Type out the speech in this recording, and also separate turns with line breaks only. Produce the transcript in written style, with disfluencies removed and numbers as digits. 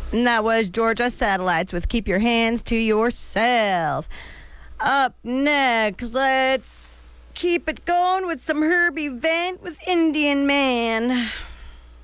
And that was Georgia Satellites with Keep Your Hands to Yourself. Up next, let's keep it going with some Herbie Vent with Indian Man.